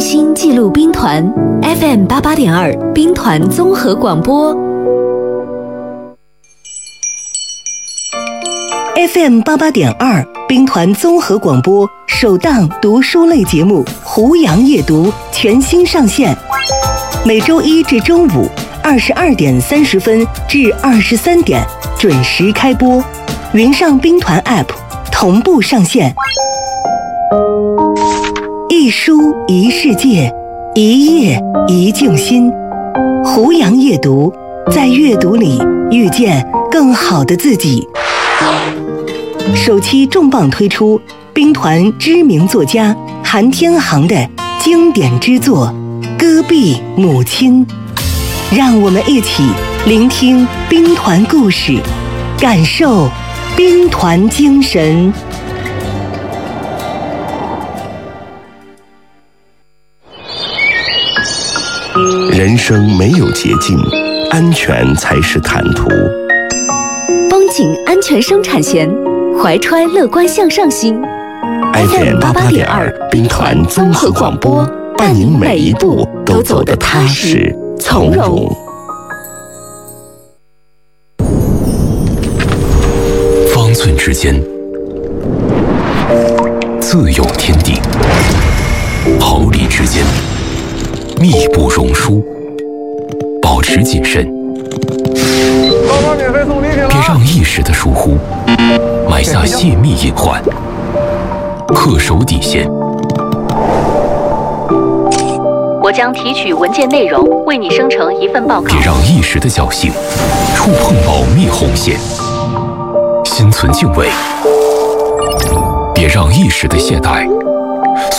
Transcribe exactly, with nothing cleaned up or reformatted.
心记录兵团 F M 八八点二兵团综合广播 F M 八八点二兵团综合广播首档读书类节目《胡杨夜读》全新上线，每周一至周五二十二点三十分至二十三点准时开播，云上兵团 App 同步上线。一书一世界，一页一静心。胡杨夜读，在阅读里遇见更好的自己。首期重磅推出兵团知名作家韩天航的经典之作《戈壁母亲》，让我们一起聆听兵团故事，感受兵团精神。 人生没有捷径，安全才是坦途。 绷紧安全生产线，怀揣乐观向上心。 F M 八八点二兵团综合广播，伴您每一步都走得踏实从容。 方寸之间，自有天地；毫厘之间，密不容疏。保持谨慎，别让一时的疏忽埋下泄密隐患。恪守底线。 我将提取文件内容，为你生成一份报告。 别让一时的侥幸触碰保密红线。心存敬畏，别让一时的懈怠